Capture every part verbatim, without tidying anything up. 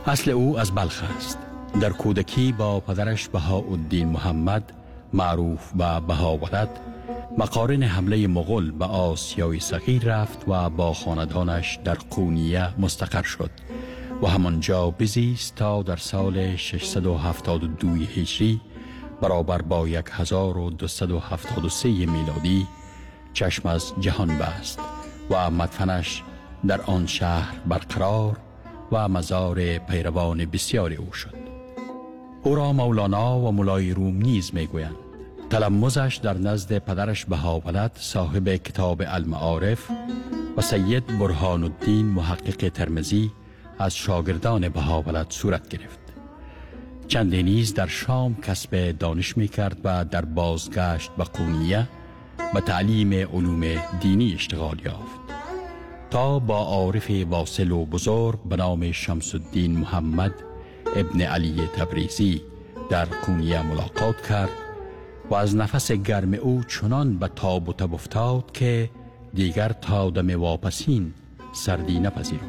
اصل او از بلخ است. در کودکی با پدرش بهاءالدین محمد معروف و بهاولد مقارن حمله مغول به آسیای صغیر رفت و با خاندانش در قونیه مستقر شد و همانجا بزیست تا در سال ششصد و هفتاد و دو هجری برابر با هزار و دویست و هفتاد و سه میلادی چشم از جهان بست و مدفنش در آن شهر برقرار و مزار پیروان بسیار او شد. او را مولانا و مولای روم نیز می گویند. تلمذش در نزد پدرش بهاولد صاحب کتاب المعارف و سید برهان الدین محقق ترمذی از شاگردان بهاولد صورت گرفت. چندی نیز در شام کسب دانش می کرد و در بازگشت به قونیه به تعلیم علوم دینی اشتغال یافت تا با عارف واصل و بزرگ به نام شمس الدین محمد ابن علی تبریزی در قونیه ملاقات کرد و از نفس گرم او چنان به تاب و تب افتاد که دیگر تا دم واپسین سردی نپذیرفت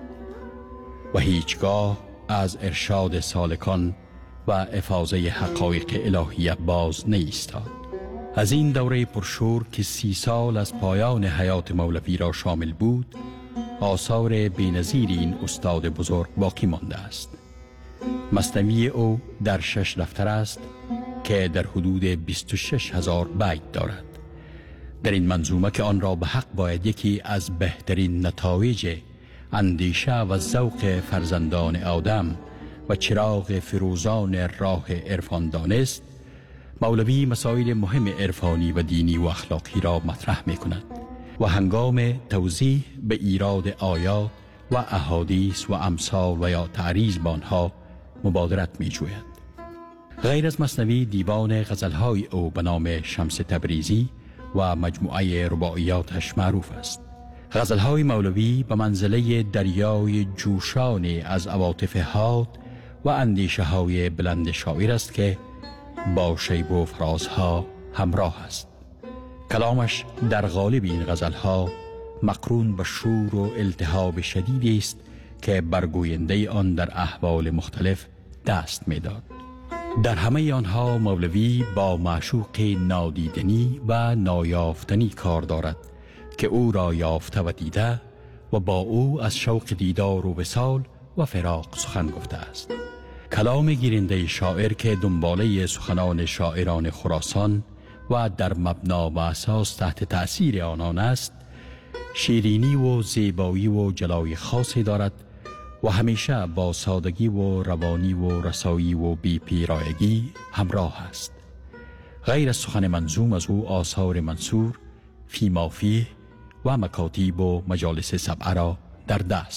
و هیچگاه از ارشاد سالکان و افاضه حقایق الهیه باز نایستاد. از این دوره پرشور که سی سال از پایان حیات مولوی را شامل بود، آثار بی‌نظیر این استاد بزرگ باقی مانده است. مثنوی او در شش دفتر است که در حدود بیست و شش هزار بیت دارد. در این منظومه که آن را به حق باید یکی از بهترین نتایج اندیشه و ذوق فرزندان آدم و چراغ فروزان راه عرفان دانست، مولوی مسائل مهم عرفانی و دینی و اخلاقی را مطرح می کند و هنگام توضیح به ایراد آیات و احادیث و امثال و یا تعریض به آنها مبادرت می جوید. غیر از مثنوی دیوان غزلهای او به نام شمس تبریزی و مجموعه رباعیاتش معروف است. غزلهای مولوی به منزله دریای جوشان از عواطف حاد و اندیشه های بلند شاعر است که با شیب و فرازها همراه است. کلامش در غالب این غزلها مقرون به شور و التهاب شدیدی است که برگوینده آن در احوال مختلف دست می‌داد. در همه آنها مولوی با معشوق نادیدنی و نایافتنی کار دارد که او را یافته و دیده و با او از شوق دیدار و وصال و فراق سخن گفته است. کلام گیرنده شاعر که دنباله سخنان شاعران خراسان و در مبنا و اساس تحت تأثیر آنان است، شیرینی و زیبایی و جلای خاصی دارد و همیشه با سادگی و روانی و رسایی و بی پیرایگی همراه است. غیر از سخن منظوم از او آثار منصور، فی ما فیه و مکاتیب و مجالس سبعه را در دست